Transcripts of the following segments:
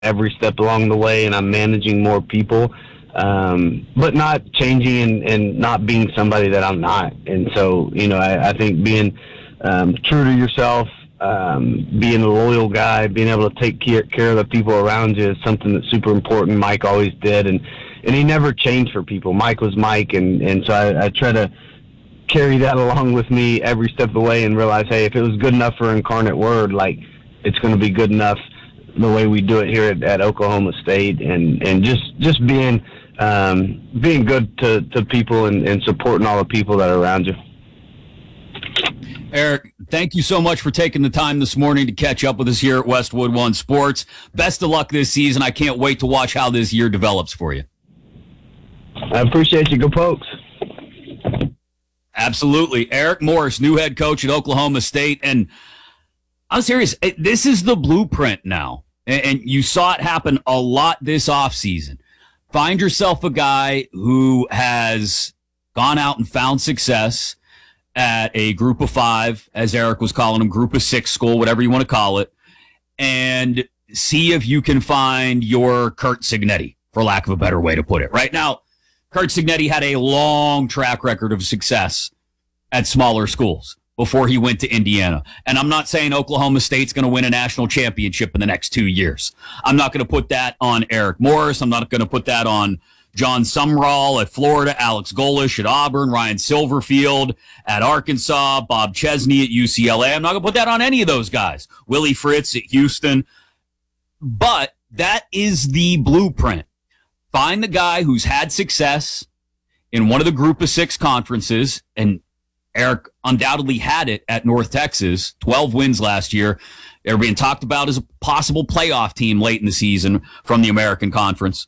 every step along the way, and I'm managing more people, but not changing and not being somebody that I'm not. And so, I think being true to yourself, being a loyal guy, being able to take care of the people around you is something that's super important. Mike always did, and he never changed for people. Mike was Mike, and so I try to carry that along with me every step of the way and realize, hey, if it was good enough for Incarnate Word, like, it's going to be good enough the way we do it here at Oklahoma State, and just being good to people and supporting all the people that are around you. Eric, thank you so much for taking the time this morning to catch up with us here at Westwood One Sports. Best of luck this season. I can't wait to watch how this year develops for you. I appreciate you. Go Pokes. Absolutely. Eric Morris, new head coach at Oklahoma State. And I'm serious. This is the blueprint now. And you saw it happen a lot this offseason. Find yourself a guy who has gone out and found success at a group of five, as Eric was calling them, group of six school, whatever you want to call it, and see if you can find your Curt Cignetti, for lack of a better way to put it. Right now, Curt Cignetti had a long track record of success at smaller schools before he went to Indiana. And I'm not saying Oklahoma State's going to win a national championship in the next 2 years. I'm not going to put that on Eric Morris. I'm not going to put that on John Sumrall at Florida, Alex Golish at Auburn, Ryan Silverfield at Arkansas, Bob Chesney at UCLA. I'm not going to put that on any of those guys. Willie Fritz at Houston. But that is the blueprint. Find the guy who's had success in one of the group of six conferences, and Eric undoubtedly had it at North Texas, 12 wins last year. They're being talked about as a possible playoff team late in the season from the American Conference.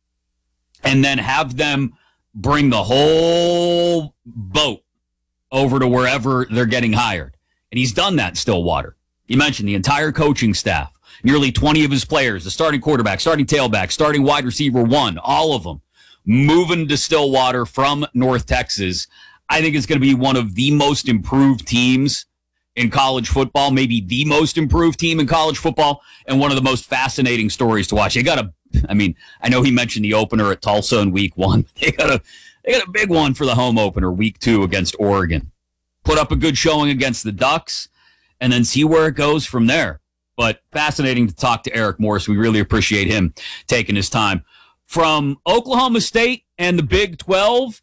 And then have them bring the whole boat over to wherever they're getting hired. And he's done that in Stillwater. You mentioned the entire coaching staff, nearly 20 of his players, the starting quarterback, starting tailback, starting wide receiver one, all of them moving to Stillwater from North Texas. I think it's going to be one of the most improved teams in college football, maybe the most improved team in college football, and one of the most fascinating stories to watch. I know he mentioned the opener at Tulsa in week one. They got a big one for the home opener, week 2 against Oregon. Put up a good showing against the Ducks, and then see where it goes from there. But fascinating to talk to Eric Morris. We really appreciate him taking his time. From Oklahoma State and the Big 12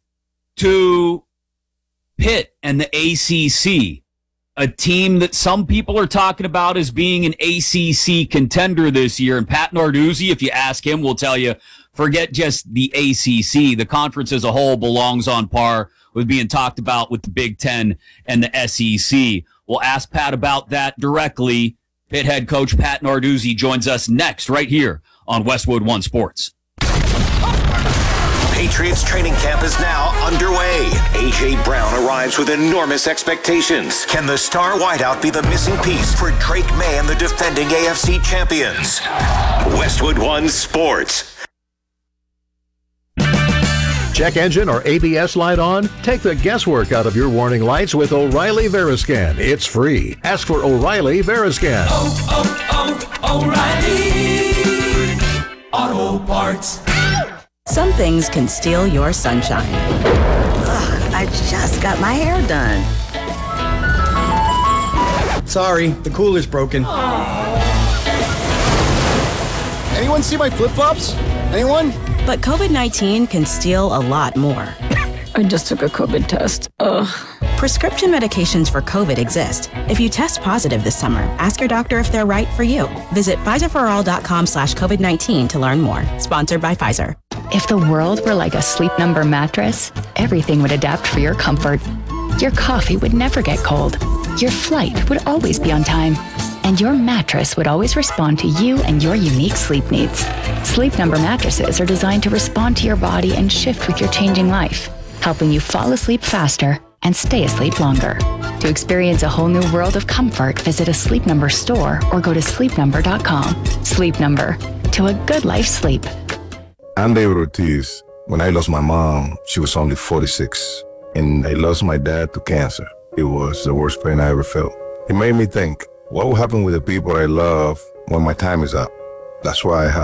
to Pitt and the ACC, a team that some people are talking about as being an ACC contender this year. And Pat Narduzzi, if you ask him, will tell you, forget just the ACC. The conference as a whole belongs on par with being talked about with the Big Ten and the SEC. We'll ask Pat about that directly. Pitt head coach Pat Narduzzi joins us next right here on Westwood One Sports. Patriots training camp is now underway. A.J. Brown arrives with enormous expectations. Can the star wideout be the missing piece for Drake May and the defending AFC champions? Westwood One Sports. Check engine or ABS light on? Take the guesswork out of your warning lights with O'Reilly Veriscan. It's free. Ask for O'Reilly Veriscan. O'Reilly Auto Parts. Some things can steal your sunshine. Ugh, I just got my hair done. Sorry, the cooler's broken. Anyone see my flip-flops? Anyone? But COVID-19 can steal a lot more. I just took a COVID test. Ugh. Prescription medications for COVID exist. If you test positive this summer, ask your doctor if they're right for you. Visit PfizerForAll.com/COVID-19 to learn more. Sponsored by Pfizer. If the world were like a Sleep Number mattress, everything would adapt for your comfort. Your coffee would never get cold. Your flight would always be on time. And your mattress would always respond to you and your unique sleep needs. Sleep Number mattresses are designed to respond to your body and shift with your changing life, helping you fall asleep faster and stay asleep longer. To experience a whole new world of comfort, visit a Sleep Number store or go to sleepnumber.com. Sleep Number. To a good life sleep. I'm David Ortiz. When I lost my mom, she was only 46. And I lost my dad to cancer. It was the worst pain I ever felt. It made me think, what will happen with the people I love when my time is up? That's why I have